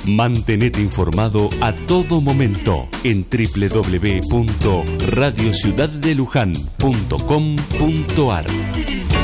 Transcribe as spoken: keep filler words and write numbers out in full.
Mantenete informado a todo momento en doble u doble u doble u punto radio ciudad de luján punto com punto ar.